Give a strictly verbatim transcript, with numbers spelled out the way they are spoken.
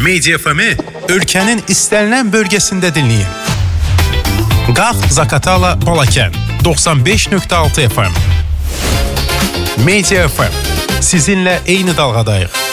Media F M-i ölkənin istənilən bölgəsində dinləyin. Qalx Zaqatala Balakən doxsan beş nöqtə altı F M. Media F M, sizinlə eyni dalğadayıq.